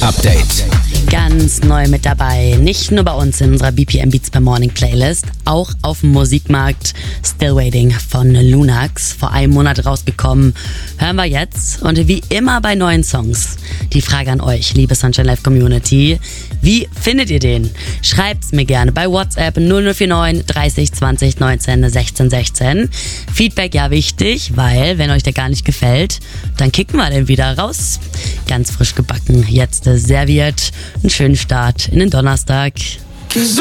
Update. Ganz neu mit dabei, nicht nur bei uns in unserer BPM Beats per Morning Playlist, auch auf dem Musikmarkt Still Waiting von Lunax, vor einem Monat rausgekommen, hören wir jetzt. Und wie immer bei neuen Songs, die Frage an euch, liebe Sunshine Live Community, wie findet ihr den? Schreibt's mir gerne bei WhatsApp 0049 30 20 19 16 16. Feedback ja wichtig, weil wenn euch der gar nicht gefällt, dann kicken wir den wieder raus. Ganz frisch gebacken, jetzt serviert. Einen schönen Start in den Donnerstag.